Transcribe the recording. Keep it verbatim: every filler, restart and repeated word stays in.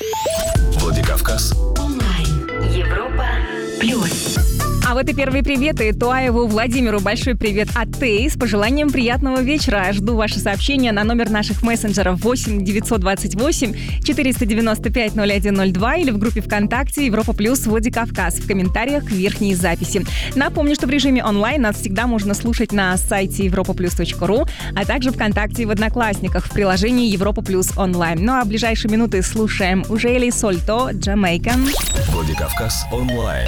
Владикавказ онлайн. Европа плюс. А вот и первые приветы Туаеву Владимиру. Большой привет от Тей с пожеланием приятного вечера. Жду ваши сообщения на номер наших мессенджеров восемь девятьсот двадцать восемь четыреста девяносто пять ноль один ноль два или в группе ВКонтакте Европа Плюс Владикавказ в комментариях к верхней записи. Напомню, что в режиме онлайн нас всегда можно слушать на сайте европа плюс точка ру, а также ВКонтакте и в Одноклассниках в приложении Европа Плюс онлайн. Ну а в ближайшие минуты слушаем Ужели Сольто, Jamaican. Владикавказ онлайн.